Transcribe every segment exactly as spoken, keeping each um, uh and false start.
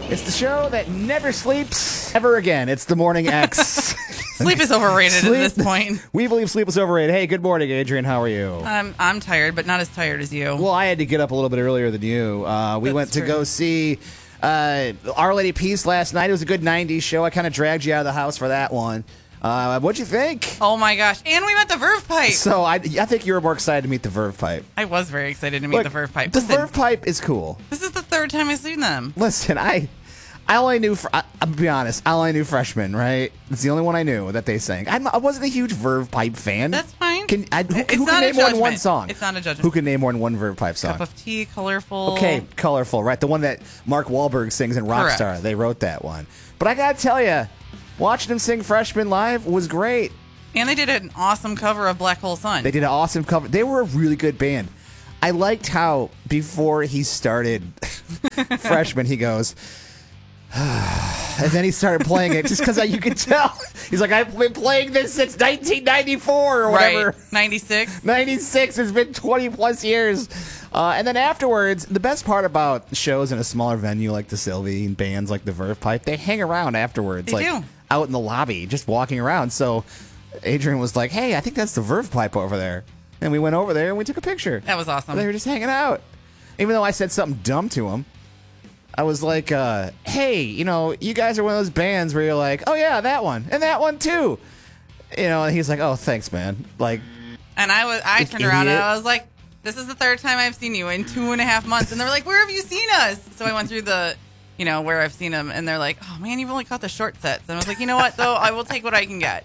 It's the show that never sleeps ever again. It's the Morning X. Sleep is overrated Sleep, at this point. We believe sleep is overrated. Hey, good morning, Adrian. How are you? I'm I'm tired, but not as tired as you. Well, I had to get up a little bit earlier than you. Uh, we That's went to true. go see uh, Our Lady Peace last night. It was a good nineties show. I kind of dragged you out of the house for that one. Uh, what'd you think? Oh my gosh! And we met the Verve Pipe. So I, I think you were more excited to meet the Verve Pipe. I was very excited to meet Look, the Verve Pipe. The Listen, Verve Pipe is cool. This is the third time I've seen them. Listen, I, I only knew. Fr- I, I'll be honest. I only knew Freshman. Right? It's the only one I knew that they sang. I'm, I wasn't a huge Verve Pipe fan. That's fine. Can I, who, It's who not can a name more than judgment. one song? It's not a judgment. Who can name more than one Verve Pipe song? Cup of tea, colorful. Okay, colorful, right? The one that Mark Wahlberg sings in Rockstar. Correct. They wrote that one. But I gotta tell you, watching him sing Freshman live was great. And they did an awesome cover of Black Hole Sun. They did an awesome cover. They were a really good band. I liked how before he started Freshman, he goes, and then he started playing it just because you could tell. He's like, I've been playing this since nineteen ninety-four or whatever. Right. ninety-six. ninety-six. It's been twenty plus years. Uh, and then afterwards, the best part about shows in a smaller venue like the Sylvie and bands like the Verve Pipe, they hang around afterwards, They like do. out in the lobby, just walking around. So Adrian was like, hey, I think that's the Verve Pipe over there. And we went over there and we took a picture. That was awesome. They were just hanging out. Even though I said something dumb to him, I was like, uh, hey, you know, you guys are one of those bands where you're like, oh, yeah, that one. And that one, too. You know, and he's like, oh, thanks, man. Like, And I was, I You turned around and idiot. I was like, "This is the third time I've seen you in two and a half months." And they're like, "Where have you seen us?" So I went through the, you know, where I've seen them, and they're like, "Oh man, you've only caught the short sets." And I was like, "You know what? Though I will take what I can get."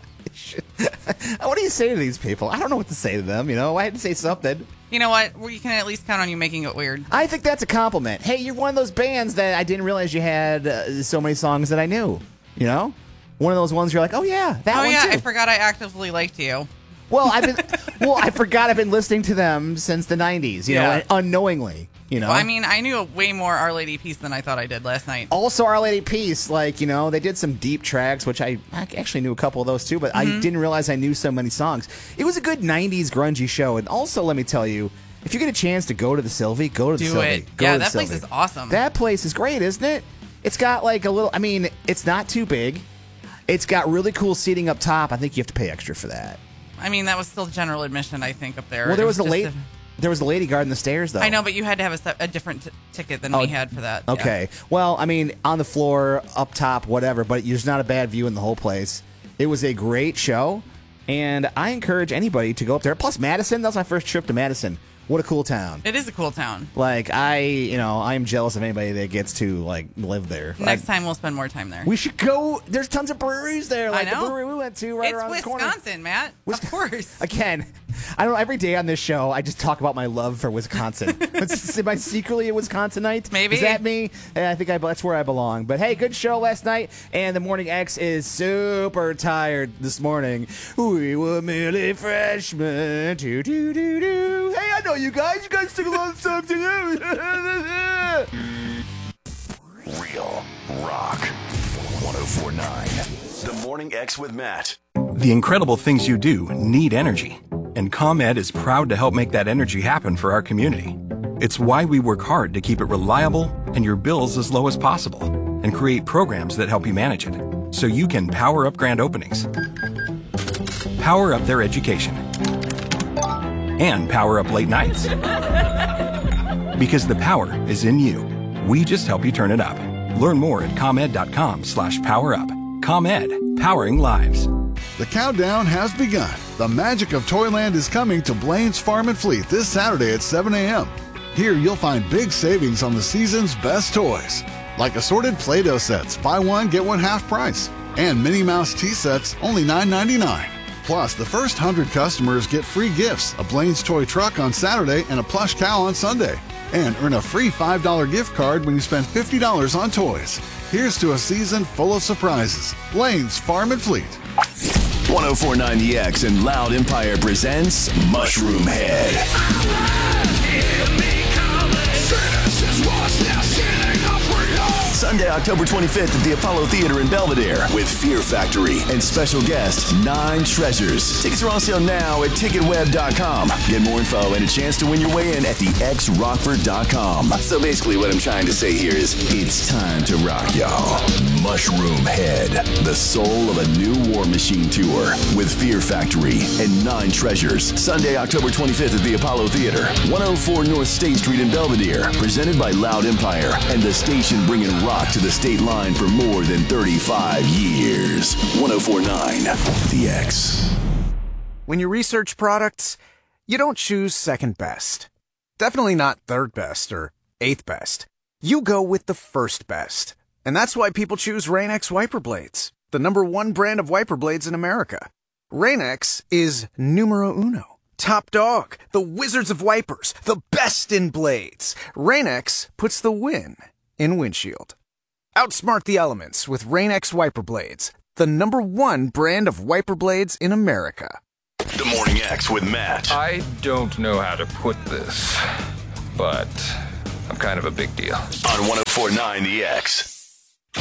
what do you say to these people? I don't know what to say to them. You know, I had to say something. You know what? We can at least count on you making it weird. I think that's a compliment. Hey, you're one of those bands that I didn't realize you had uh, so many songs that I knew. You know, one of those ones you're like, oh yeah, that Oh one yeah, too. I forgot I actively liked you. Well, I've been. well, I forgot I've been listening to them since the nineties. You Yeah. know, unknowingly. You know. Well, I mean, I knew way more Our Lady Peace than I thought I did last night. Also, Our Lady Peace, like, you know, they did some deep tracks, which I, I actually knew a couple of those too, but Mm-hmm. I didn't realize I knew so many songs. It was a good nineties grungy show. And also, let me tell you, if you get a chance to go to the Sylvie, go to the Do Sylvie. it. Go Yeah, to the that place Sylvie. is awesome. That place is great, isn't it? It's got like a little, I mean, it's not too big. It's got really cool seating up top. I think you have to pay extra for that. I mean, that was still general admission, I think, up there. Well, there It was a just late. There was a lady guarding the stairs, though. I know, but you had to have a, se- a different t- ticket than Oh, we had for that. yeah. Okay. Well, I mean, on the floor, up top, whatever, but there's not a bad view in the whole place. It was a great show, and I encourage anybody to go up there. Plus, Madison, that was my first trip to Madison. What a cool town. It is a cool town. Like, I, you know, I'm jealous of anybody that gets to, like, live there. Next I- time we'll spend more time there. we should go. There's tons of breweries there. Like know. the brewery we went to right it's around the corner. Wisconsin, Matt. Wis- Of course. Again, I don't know. Every day on this show, I just talk about my love for Wisconsin. Am I secretly a Wisconsinite? Maybe. Is that me? Eh, I think I, that's where I belong. But hey, good show last night, and the Morning X is super tired this morning. We were merely freshmen. Do, do, do, do. Hey, I know you guys. You guys took a lot of songs to do. Real rock. one oh four point nine. The Morning X with Matt. The incredible things you do need energy, and ComEd is proud to help make that energy happen for our community. It's why we work hard to keep it reliable and your bills as low as possible, and create programs that help you manage it, so you can power up grand openings, power up their education, and power up late nights. Because the power is in you. We just help you turn it up. Learn more at ComEd.com slash power up. ComEd, powering lives. The countdown has begun. The magic of Toyland is coming to Blaine's Farm and Fleet this Saturday at seven a.m. Here you'll find big savings on the season's best toys, like assorted Play-Doh sets, buy one, get one half price, and Minnie Mouse tea sets, only nine ninety-nine. Plus, the first one hundred customers get free gifts, a Blaine's toy truck on Saturday and a plush cow on Sunday. And earn a free five dollar gift card when you spend fifty dollars on toys. Here's to a season full of surprises. Blaine's Farm and Fleet. one oh four point nine The X and Loud Empire presents Mushroom Head. Sunday, October twenty-fifth at the Apollo Theater in Belvedere with Fear Factory and special guest Nine Treasures. Tickets are on sale now at ticket web dot com. Get more info and a chance to win your way in at the x rockford dot com. So basically what I'm trying to say here is it's time to rock, y'all. Mushroom Head, the soul of a new War Machine tour with Fear Factory and Nine Treasures. Sunday, October twenty-fifth at the Apollo Theater, one oh four North State Street in Belvedere. Presented by Loud Empire and the station bringing rock to the state line for more than thirty-five years. one oh four point nine The X. When you research products, you don't choose second best. Definitely not third best or eighth best. You go with the first best. And that's why people choose Rain-X wiper blades, the number one brand of wiper blades in America. Rain-X is numero uno, top dog, the wizards of wipers, the best in blades. Rain-X puts the win in windshield. Outsmart the elements with Rain-X wiper blades, the number one brand of wiper blades in America. The Morning X with Matt. I don't know how to put this, but I'm kind of a big deal. On one oh four point nine The X.